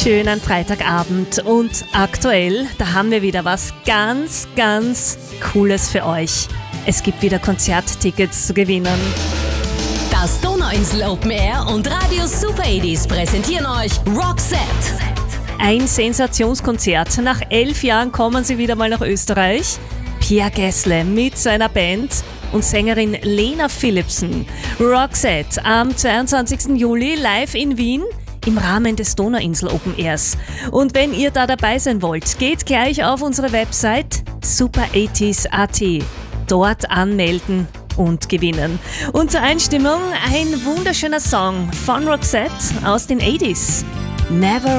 Schönen Freitagabend und aktuell, da haben wir wieder was ganz, ganz Cooles für euch. Es gibt wieder Konzerttickets zu gewinnen. Das Donauinsel Open Air und Radio Super 80s präsentieren euch Roxette. Ein Sensationskonzert. Nach 11 Jahren kommen sie wieder mal nach Österreich. Pierre Gessle mit seiner Band und Sängerin Lena Philipsen. Roxette am 22. Juli live in Wien im Rahmen des Donauinsel Open Airs. Und wenn ihr da dabei sein wollt, geht gleich auf unsere Website super80s.at. Dort anmelden und gewinnen. Und zur Einstimmung ein wunderschöner Song von Roxette aus den 80s. Never